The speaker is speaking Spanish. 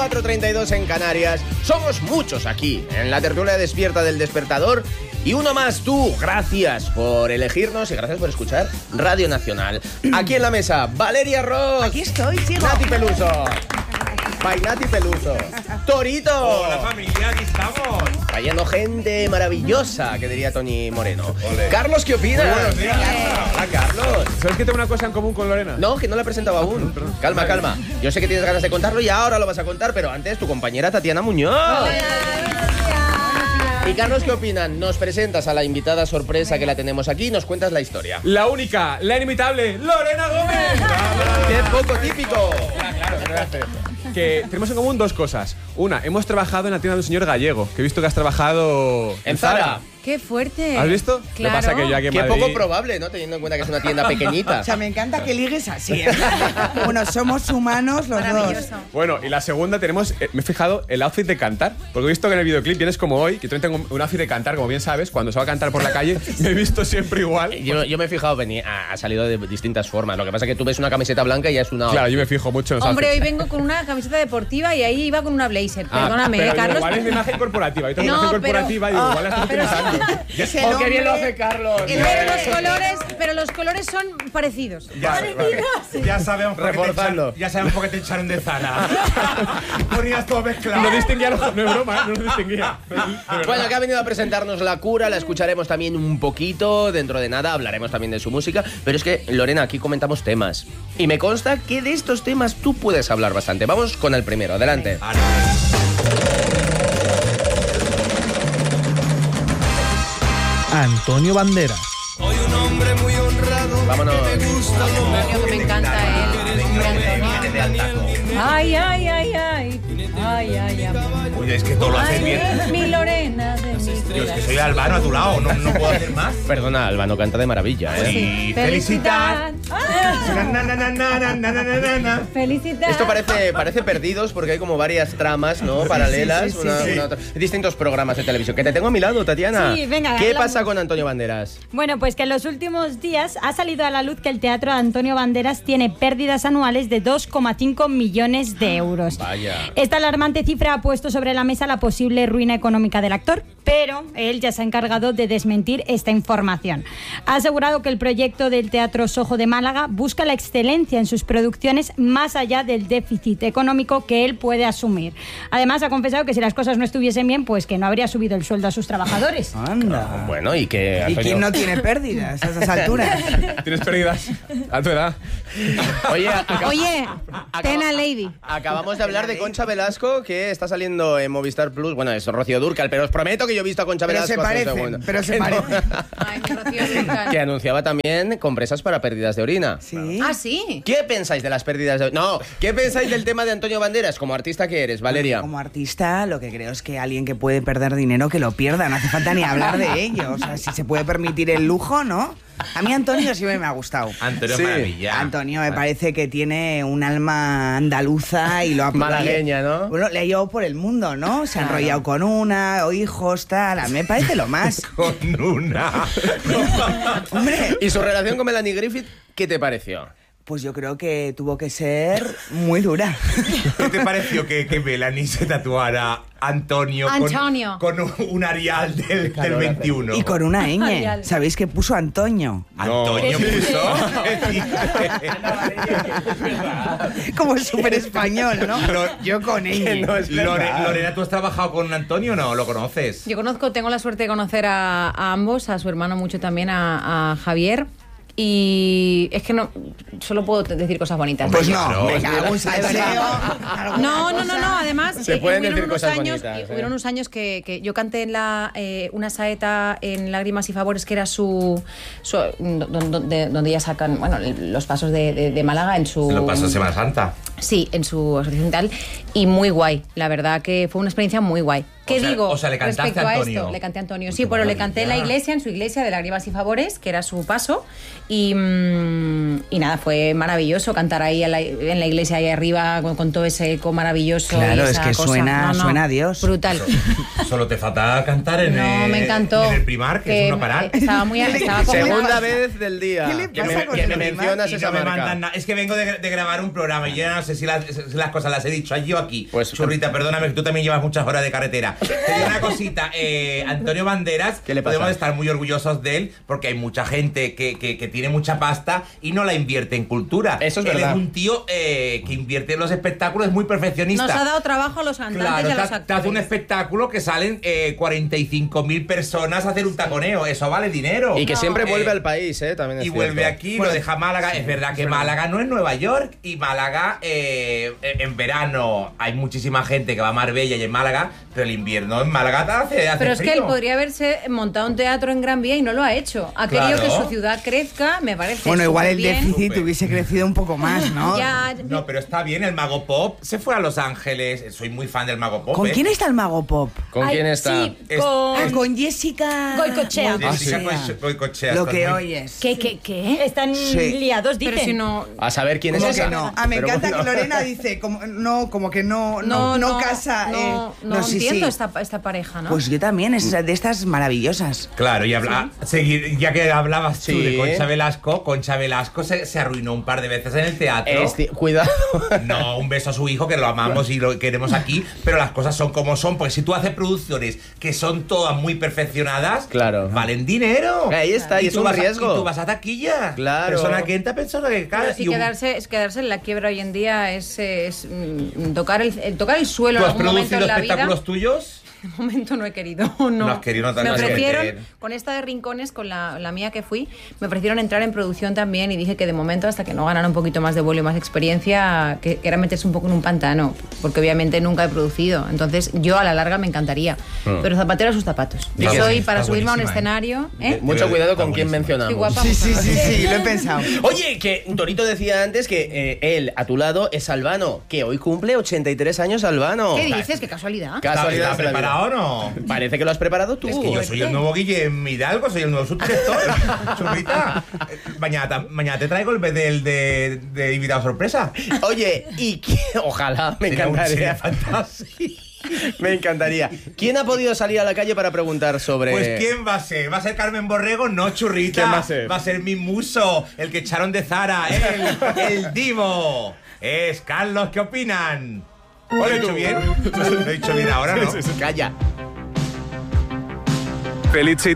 4:32 en Canarias. Somos muchos aquí, en la tertulia despierta del Despertador. Y uno más tú. Gracias por elegirnos y gracias por escuchar Radio Nacional. Aquí en la mesa, Valeria Ross. Aquí estoy, chico. Nati Peluso. Nati Peluso. Torito. Hola familia, aquí estamos. Trayendo gente maravillosa, que diría Tony Moreno. Ole. Carlos, ¿qué opinas? Buenos días. Hola, Carlos. ¿Sabes que tengo una cosa en común con Lorena? No, que no la he presentado aún. Perdón. Calma. Yo sé que tienes ganas de contarlo y ahora lo vas a contar, pero antes tu compañera Tatiana Muñoz. Y Carlos, ¿qué opinan? Nos presentas a la invitada sorpresa que la tenemos aquí y nos cuentas la historia. La única, la inimitable, Lorena Gómez. ¡Qué poco típico! Gracias. Que tenemos en común dos cosas. Una, hemos trabajado en la tienda de un señor gallego, que he visto que has trabajado en Zara. ¡Qué fuerte! ¿Has visto? Claro. Lo que pasa que yo aquí en Qué Madrid... poco probable, ¿no? Teniendo en cuenta que es una tienda pequeñita. O sea, me encanta que ligues así. Bueno, somos humanos los dos. Bueno, y la segunda tenemos... me he fijado el outfit de cantar. Porque he visto que en el videoclip vienes como hoy, que también tengo un outfit de cantar, como bien sabes. Cuando se va a cantar por la calle, me he visto siempre igual. Yo me he fijado, ha salido de distintas formas. Lo que pasa es que tú ves una camiseta blanca y ya es una... Claro, yo me fijo mucho en los Hombre, outfits. hoy vengo con una camiseta deportiva y ahí iba con una blazer. Perdóname, pero Carlos. igual es de imagen corporativa. Yo tengo No, imagen corporativa y digo, igual la estoy utilizando. ¡Oh, qué bien lo hace Carlos! Pero los colores son parecidos. Ya sabemos por qué te echaron de Zara. Ponías todo mezclado. No distinguía, no es broma, no lo distinguía. Bueno, que ha venido a presentarnos La Cura, la escucharemos también un poquito, dentro de nada hablaremos también de su música, pero es que, Lorena, aquí comentamos temas. Y me consta que de estos temas tú puedes hablar bastante. Vamos con el primero, adelante. Antonio Banderas. Hoy un hombre muy honrado. Vámonos. Que me gusta lo mejor. Me encanta Ay. Oye, es que todo lo haces bien. Mi Lorena de mi Yo es que soy Albano a tu lado, no puedo hacer más. Perdona, Albano canta de maravilla, ¿eh? Y felicidad. Felicidad. Esto parece Perdidos porque hay como varias tramas, ¿no? Paralelas, sí. una otra. Distintos programas de televisión. Que te tengo a mi lado, Tatiana. Sí, venga, ¿Qué hablamos. pasa con Antonio Banderas? Bueno, pues que en los últimos días ha salido a la luz que el Teatro de Antonio Banderas tiene pérdidas anuales de 2,5 millones de euros. Vaya. Esta alarmante cifra ha puesto sobre la mesa la posible ruina económica del actor, pero él ya se ha encargado de desmentir esta información. Ha asegurado que el proyecto del Teatro Sojo de Málaga busca la excelencia en sus producciones más allá del déficit económico que él puede asumir. Además, ha confesado que si las cosas no estuviesen bien, pues que no habría subido el sueldo a sus trabajadores. Anda. Bueno, y que ¿Y Antonio... quién no tiene pérdidas a esas alturas? ¿Tienes pérdidas a tu edad? Oye, Tena Lady. Acabamos de hablar de Concha Velasco, que está saliendo en Movistar Plus. Bueno, es Rocío Dúrcal, pero os prometo que yo he visto a Concha Pero Velasco se hace un parecen, segundo. pero se parecen. Ay, mi Rocío Dúrcal. Que anunciaba también compresas para pérdidas de orina. Sí. Ah, sí. ¿Qué pensáis de las pérdidas de orina? No, ¿qué pensáis del tema de Antonio Banderas? Como artista que eres, Valeria. Como artista, lo que creo es que alguien que puede perder dinero, que lo pierda. No hace falta ni hablar de ello. O sea, si se puede permitir el lujo, ¿no? A mí Antonio siempre me ha gustado. Antonio Sí. Maravilla. Antonio me parece que tiene un alma andaluza y lo ha... Malagueña, ¿no? Bueno, le ha llevado por el mundo, ¿no? Se ha enrollado con una, o hijos, tal. A mí me parece lo más. Con una. Hombre, ¿Y su relación con Melanie Griffith, qué te pareció? pues yo creo que tuvo que ser muy dura. ¿Qué te pareció que Melanie se tatuara Antonio. Con un Arial del 21? Y con una ñ. Arial. ¿Sabéis que puso Antonio? Antonio puso. Como súper español, ¿no? Yo con ñ. No es verdad. Lorena, ¿tú has trabajado con Antonio o no? ¿Lo conoces? Yo tengo la suerte de conocer a ambos, a su hermano mucho también, a Javier. Y es que no, solo puedo decir cosas bonitas. Pues de no, ellos. venga, algún salseo. No, además Se pueden hubieron decir unos cosas años, bonitas, hubieron unos años que yo canté en una saeta en Lágrimas y Favores, que era donde ya sacan, bueno, los pasos de Málaga en su... Lo pasó Semana Santa. Sí, en su asociación y tal, y muy guay, la verdad que fue una experiencia muy guay. ¿Qué digo? O sea, le cantaste respecto a Antonio. esto? Le canté a Antonio, Uy, sí, qué pero le maravilla. canté en la iglesia, en su iglesia de Lágrimas y Favores, que era su paso, y nada, fue maravilloso cantar ahí en la iglesia ahí arriba con todo ese eco maravilloso. Claro, y es esa que cosa. suena a Dios. Brutal. Solo te falta cantar en Me encantó. en el Primar, que es uno parar. Estaba como... Segunda vez del día ¿Qué le que pasa me, con que el me Primar? mencionas Y esa no me marca. mandan nada. Es que vengo de grabar un programa y yo ya no sé sé si las cosas las he dicho allí o aquí. Pues, Churrita, perdóname que tú también llevas muchas horas de carretera. Te digo una cosita, Antonio Banderas, ¿qué le pasa? podemos estar muy orgullosos de él porque hay mucha gente que tiene mucha pasta y no la invierte en cultura. Eso es él verdad. es un tío que invierte en los espectáculos, es muy perfeccionista. Nos ha dado trabajo a los cantantes Claro, y a los te actores. hace un espectáculo que salen 45.000 personas a hacer un taconeo. Eso vale dinero. Y que siempre vuelve al país, también es Y cierto. vuelve aquí, lo deja Málaga. Es verdad que Málaga no es Nueva York. Y Málaga, en verano hay muchísima gente que va a Marbella y en Málaga, pero el invierno en Málaga hace Pero es que él frío. podría haberse montado un teatro en Gran Vía y no lo ha hecho. Ha Claro. querido que su ciudad crezca, me parece. Bueno, igual el superbién. déficit Súper. hubiese crecido un poco más, ¿no? Ya, No, pero está bien, el Mago Pop se fue a Los Ángeles. Soy muy fan del Mago Pop. ¿Con quién está el Mago Pop? ¿Con Ay, quién está? Sí, Es- Con Jessica Goicoechea. Jessica Ah, Goicoechea, Lo estás que muy- oyes. ¿Qué? Están Sí. liados, dicen. pero si no. A saber quién es ¿Cómo esa. que no? Ah, me Pero encanta bueno. que Lorena dice, como que no casa. No sí, entiendo sí. esta pareja, ¿no? Pues yo también, es de estas maravillosas. Claro, y ya que hablabas tú Sí. de Concha Velasco se arruinó un par de veces en el teatro. Cuidado. No, un beso a su hijo, que lo amamos y lo queremos aquí, pero las cosas son como son, porque si tú haces producciones que son todas muy perfeccionadas, Claro. valen dinero. Ahí está, y es tú un vas riesgo. y tú vas a taquilla. Claro. Persona quinta, persona que Pero cae. sí quedarse en la quiebra hoy en día es tocar el suelo ¿Tú en has algún momento producido en la vida. espectáculos tuyos? De momento no he querido, no. No has querido, no te me has querido. ofrecieron, con esta de Rincones, con la mía que fui, me ofrecieron entrar en producción también y dije que de momento, hasta que no ganara un poquito más de vuelo y más experiencia, que era meterse un poco en un pantano, porque obviamente nunca he producido. Entonces yo a la larga me encantaría, pero zapatero a sus zapatos. Yo Está soy buenísima, para subirme a un buenísima, escenario... Mucho cuidado con Está quién buenísimo. mencionamos. Estoy guapa, Sí, lo he pensado. Oye, que Torito decía antes que él, a tu lado, es Albano, que hoy cumple 83 años Albano. ¿Qué dices? ¡Qué casualidad! Casualidad ¿Está de la vida. preparado o no? Parece que lo has preparado tú. Es que yo soy el nuevo Guillem Hidalgo, soy el nuevo subdirector. Churrita. Mañana te traigo el bedel de invitado sorpresa. Oye, ojalá, me Sería encantaría. fantástico. Me encantaría. ¿Quién ha podido salir a la calle para preguntar sobre...? Pues ¿quién va a ser? ¿Va a ser Carmen Borrego? No, Churrita. ¿Quién va a ser? Va a ser mi muso, el que echaron de Zara, el divo. Es Carlos, ¿qué opinan? ¿Lo he dicho bien? Lo he dicho bien ahora, ¿no? Calla. Feliz